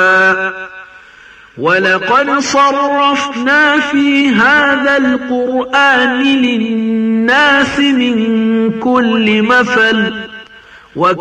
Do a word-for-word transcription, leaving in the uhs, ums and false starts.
ولقد صرفنا في هذا القرآن للناس من كل مثل